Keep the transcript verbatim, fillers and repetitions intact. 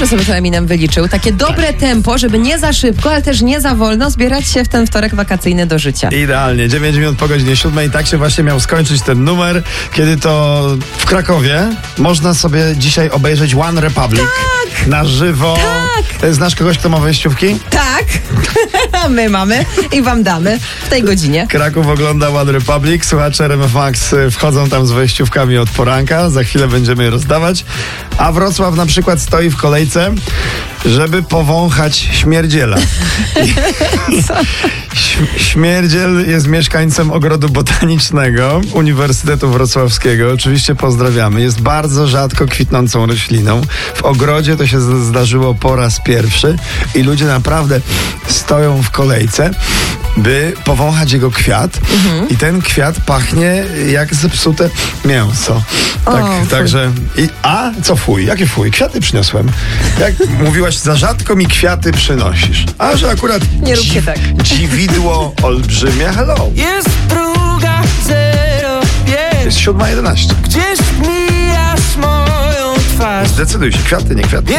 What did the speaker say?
Dobrze sobie to Eminem wyliczył. Takie dobre tempo, żeby nie za szybko, ale też nie za wolno zbierać się w ten wtorek wakacyjny do życia. Idealnie. dziewięć minut po godzinie siódmej. Tak się właśnie miał skończyć ten numer, kiedy to w Krakowie można sobie dzisiaj obejrzeć One Republic tak! na żywo. Tak! Znasz kogoś, kto ma wejściówki? Tak. My mamy i wam damy w tej godzinie. Kraków ogląda One Republic. Słuchacze R M F Max wchodzą tam z wejściówkami od poranka. Za chwilę będziemy je rozdawać. A Wrocław na przykład stoi w kolejce, żeby powąchać śmierdziela. Śmierdziel jest mieszkańcem Ogrodu Botanicznego Uniwersytetu Wrocławskiego. Oczywiście pozdrawiamy. Jest bardzo rzadko kwitnącą rośliną. W ogrodzie to się zdarzyło po raz pierwszy i ludzie naprawdę stoją w kolejce, by powąchać jego kwiat. Mhm. I ten kwiat pachnie jak zepsute mięso. Tak, o, także. I, a co fuj? Jakie fuj? Kwiaty przyniosłem. Jak mówiłaś, za rzadko mi kwiaty przynosisz. A że akurat nie róbcie dziw, tak. dziwidło olbrzymie. Hello. Jest druga zero pięć. Jest siódma jedenaście. Gdzieś mijasz moją twarz. Zdecyduj się, kwiaty, nie kwiaty.